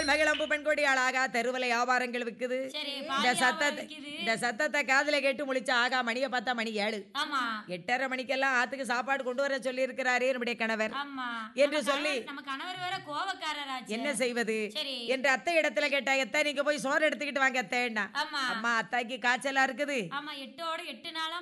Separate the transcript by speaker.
Speaker 1: பால் மகிழம்பு பெண்கொடி ஆளாகா தெருவலை வியாபாரங்கள் விக்குது. இந்த சத்தத்தை காதுல கேட்டு முழிச்ச ஆகா மணியை பார்த்தா மணி 7. 8:30 மணிக்கெல்லாம் ஆத்துக்கு சாப்பாடு கொண்டு வர சொல்லி இருக்கிறாரே நம்முடைய கணவர் என்று சொல்லி என்ன செய்வது என்று அத்தை இடத்துல கேட்டா, எத்த நீங்க போய் சோறு எடுத்துக்கிட்டு வாங்க அத்தைன்னா, அம்மா அத்தாய்க்கு காய்ச்சலா இருக்குது.